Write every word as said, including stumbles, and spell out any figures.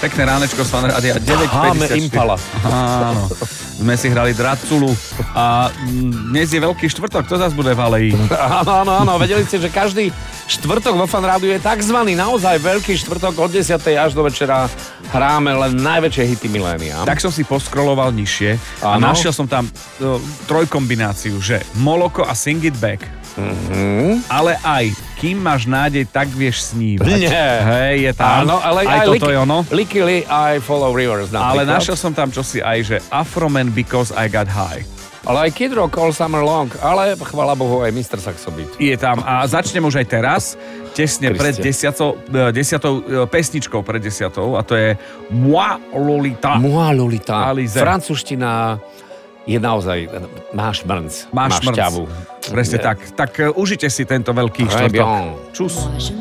Pekné ránečko z Fanrádia deväť päťdesiatštyri. Impala. Áno. Sme si hrali Draculu a dnes je Veľký štvrtok, to zase bude v Aleji. Áno, áno, áno. Vedeli ste, že každý štvrtok vo Fanrádiu je takzvaný naozaj Veľký štvrtok od desiatej až do večera hráme len najväčšie hity milénia. Tak som si poskroloval nižšie a Áno. našiel som tam uh, trojkombináciu, že Moloko a Sing It Back. Mm-hmm. Ale aj Kým máš nádej, tak vieš snívať. Nie. Hej, je tam. Áno, ale aj, aj toto Licky, je ono. Licky Lee, I Follow Rivers napríklad. Ale našiel som tam čosi aj, že Afroman Because I Got High. Ale aj Kid Rock All Summer Long, ale chvála Bohu aj mister Saxo Beat. Je tam a začnem už aj teraz, tesne Kriste. pred desiatou, desiatou pesničkou pred desiatou a to je Moi Lolita. Moi Lolita. Alize. Francúzština je naozaj, máš mrnc, Máš máš mrnc. šťavu. Presne tak. Tak uh, užite si tento veľký Très štvrtok. bien. Čus.